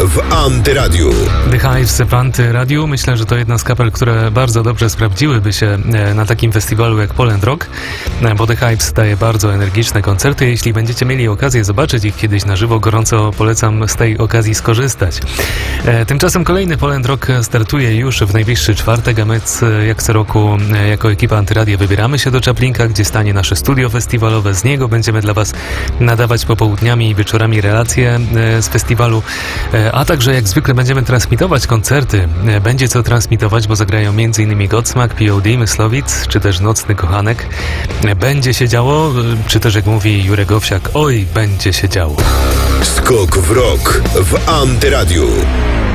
w Antyradiu. The Hives w Antyradiu. Myślę, że to jedna z kapel, które bardzo dobrze sprawdziłyby się na takim festiwalu jak Poland Rock, bo The Hives daje bardzo energiczne koncerty. Jeśli będziecie mieli okazję zobaczyć ich kiedyś na żywo, gorąco polecam z tej okazji skorzystać. Tymczasem kolejny Poland Rock startuje już w najbliższy czwartek, a my jak co roku jako ekipa Antyradia wybieramy się do Czaplinka, gdzie stanie nasze studio festiwalowe. Z niego będziemy dla Was nadawać popołudniami i wieczorami relacje z festiwalu, a także jak zwykle będziemy transmitować koncerty. Będzie co transmitować, bo zagrają m.in. Godsmack, POD, Myslowic, czy też Nocny Kochanek. Będzie się działo, czy też jak mówi Jurek Owsiak, oj, będzie się działo. Skok w rok w Antyradiu.